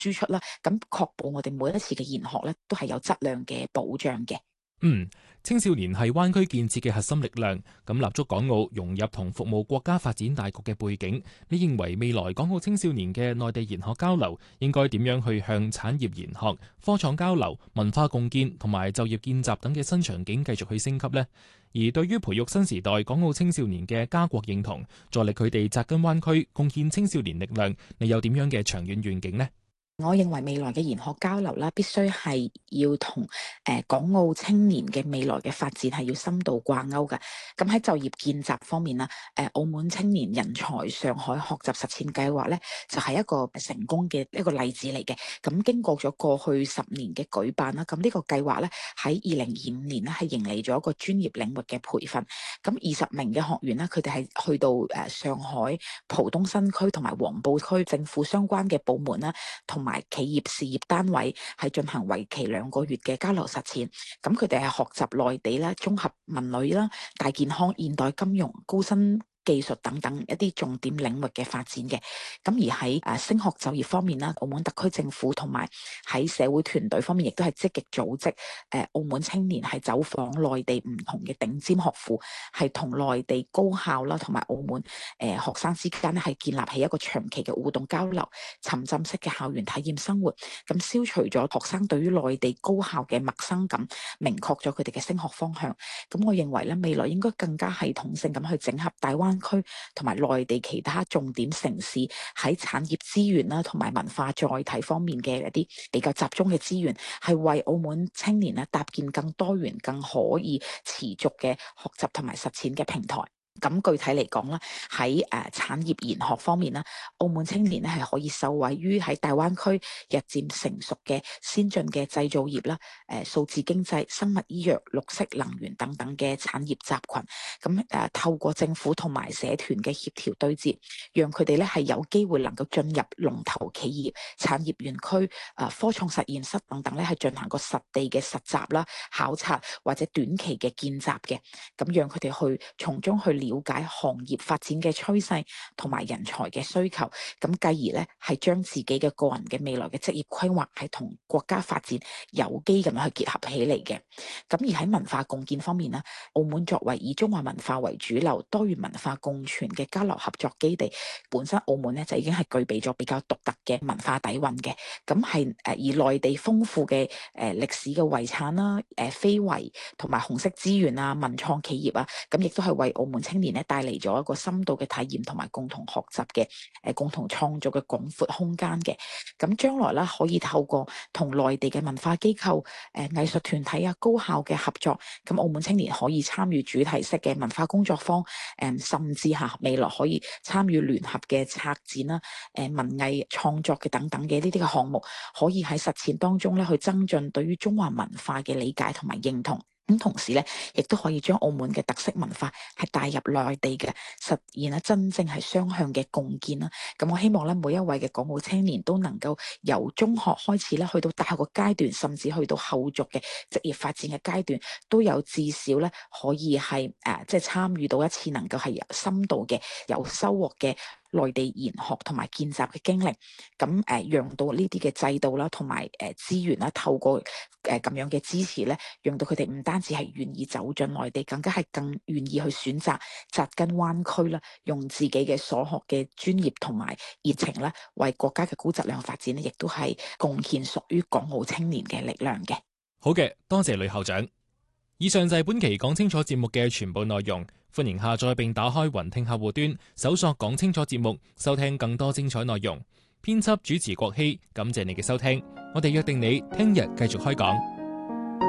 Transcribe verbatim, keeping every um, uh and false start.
輸出啦，咁確保我哋每一次嘅研學咧都係有質量嘅保障嘅。 嗯，青少年係灣區建設嘅核心力量，咁立足港澳融入同服務國家發展大局嘅背景，你認為未來港澳青少年嘅內地研學交流應該點樣去向產業研學、科創交流、文化共建同埋就業見習等嘅新場景繼續去升級呢？而對於培育新時代港澳青少年嘅家國認同，助力佢哋扎根灣區，貢獻青少年力量，你有點樣嘅長遠願景呢？ 我認為未來嘅研學交流啦，必須係要同誒、呃、港澳青年嘅未來嘅發展係要深度掛鈎嘅。咁喺就業見習方面啦，誒、呃、澳門青年人才上海學習實踐計劃咧，就係、是、一個成功嘅一個例子嚟嘅。咁經過咗過去十年嘅舉辦啦，咁呢個計劃咧喺二零二五年咧係迎嚟咗一個專業領域嘅培訓。咁二十名嘅學員咧，佢哋係去到誒上海浦東新區同埋黃埔區政府相關嘅部門啦，同埋企業事業單位係進行為期兩個月嘅交流實踐，咁佢哋係學習內地啦、綜合文旅啦、大健康、現代金融、高新技術等等一啲重點領域嘅發展嘅。咁而喺誒升學就業方面啦，澳門特區政府同埋喺社會團隊方面，亦都係積極組織誒澳門青年係走訪內地唔同嘅頂尖學府，係同內地高校啦同埋澳門誒學生之間咧係建立起一個長期嘅互動交流、沉浸式嘅校園體驗生活，咁消除咗學生對於內地高校嘅陌生感，明確咗佢哋嘅升學方向。咁我認為咧，未來應該更加系統性咁去整合大灣區同埋內地其他重點城市喺產業資源啦同埋文化載體方面嘅一啲比較集中嘅資源，係為澳門青年咧搭建更多元、更可以持續嘅學習同埋實踐嘅平台。咁具體嚟講啦，喺誒產業研學方面啦，澳門青年咧係可以受惠於喺大灣區日漸成熟嘅先進嘅製造業啦、誒數字經濟、生物醫藥、綠色能源等等嘅產業集群。咁誒透過政府同埋社團嘅協調對接，讓佢哋咧係有機會能夠進入龍頭企業、產業園區、誒科創實驗室等等咧，係進行個實地嘅實習啦、考察或者短期嘅見習嘅，咁讓佢哋去從中去了解行業發展嘅趨勢同埋人才嘅需求，咁繼而咧係將自己嘅個人嘅未來嘅職業規劃係同國家發展有機咁樣去結合起嚟嘅。咁而喺文化共建方面呢，澳門作為以中華文化為主流、多元文化共存嘅交流合作基地，本身澳門咧就已經係具備咗比較獨特嘅文化底蘊嘅。咁係誒而內地豐富嘅誒歷史嘅遺產啦、誒非遺同埋紅色資源啊、文創企業啊，咁亦都係為澳門青年咧帶嚟咗一個深度嘅體驗同埋共同學習嘅誒共同創造嘅廣闊空間嘅。咁將來咧可以透過同內地嘅文化機構、誒藝術團體啊、高校嘅合作，咁澳門青年可以參與主題式嘅文化工作坊，誒甚至嚇未來可以參與聯合嘅策展啦、誒文藝創作嘅等等嘅呢啲嘅項目，可以喺實踐當中咧去增進對於中華文化嘅理解同埋認同。咁同時咧，亦都可以將澳門嘅特色文化係帶入內地嘅，實現咧真正係雙向嘅共建啦。咁我希望咧，每一位嘅港澳青年都能夠由中學開始咧，去到大學嘅階段，甚至去到後續嘅職業發展嘅階段，都有至少咧可以係誒、呃，即係參與到一次能夠係有深度嘅、有收穫嘅內地研學同埋見習嘅經歷。咁誒、呃，讓到呢啲嘅制度啦，同埋誒資源啦，透過誒咁、呃、樣嘅支持咧，讓到佢哋唔單止係願意走進內地，更加係更願意去選擇紮根灣區啦，用自己嘅所學嘅專業同埋熱情咧，為國家嘅高質量發展咧，亦都係貢獻屬於港澳青年嘅力量嘅。 好嘅，多謝呂校長。以上就係本期講清楚節目嘅全部內容，歡迎下載並打開雲聽客戶端，搜索講清楚節目，收聽更多精彩內容。編輯主持郭希，感謝你嘅收聽，我哋約定你聽日繼續開講。